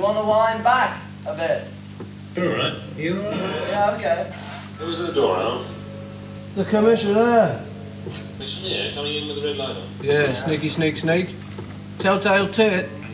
want to wind back a bit? All right. You all right? Yeah, okay. Who was at the door, Alf? The commissioner. Commissioner coming in with the red light on. Yeah, sneaky, sneak, sneak. Telltale tit.